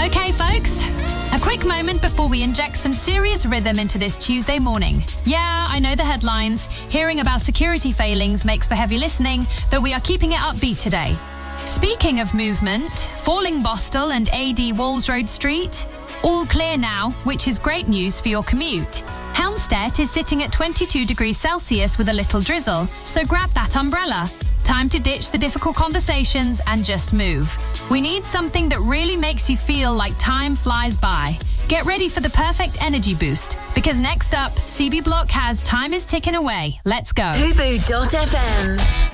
Okay, folks, a quick moment before we inject some serious rhythm into this Tuesday morning. Yeah, I know the headlines. Hearing about security failings makes for heavy listening, though we are keeping it upbeat today. Speaking of movement, Falling Bostel and AD Walsroad Street, all clear now, which is great news for your commute. Helmstedt is sitting at 22 degrees Celsius with a little drizzle, so grab that umbrella. Time to ditch the difficult conversations and just move. We need something that really makes you feel like time flies by. Get ready for the perfect energy boost, because next up, CB Block has Time is Ticking Away. Let's go. Fubu.fm